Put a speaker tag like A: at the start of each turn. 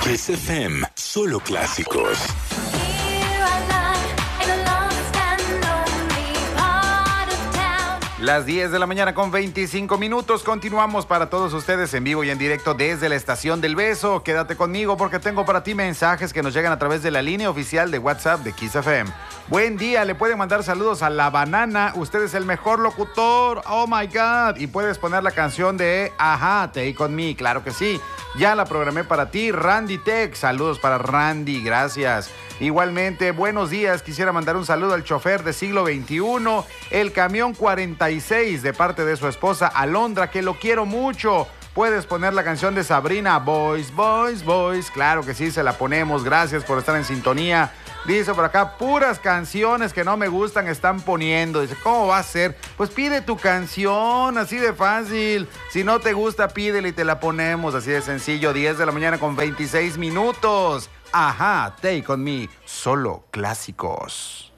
A: Kiss FM, solo clásicos.
B: Las 10 de la mañana con 25 minutos. Continuamos para todos ustedes en vivo y en directo desde la Estación del Beso. Quédate conmigo porque tengo para ti mensajes que nos llegan a través de la línea oficial de WhatsApp de Kiss FM. Buen día, le pueden mandar saludos a La Banana. Usted es el mejor locutor. Oh my God. Y puedes poner la canción de Ajá, Take On Me. Claro que sí. Ya la programé para ti. Randy Tech. Saludos para Randy. Gracias. Igualmente, buenos días. Quisiera mandar un saludo al chofer de siglo XXI, el camión 46, de parte de su esposa Alondra, que lo quiero mucho. Puedes poner la canción de Sabrina, Boys, Boys, Boys. Claro que sí, se la ponemos. Gracias por estar en sintonía. Dice por acá, puras canciones que no me gustan están poniendo. Dice, ¿cómo va a ser? Pues pide tu canción, así de fácil. Si no te gusta, pídela y te la ponemos. Así de sencillo, 10 de la mañana con 26 minutos. Ajá, Take On Me, solo clásicos.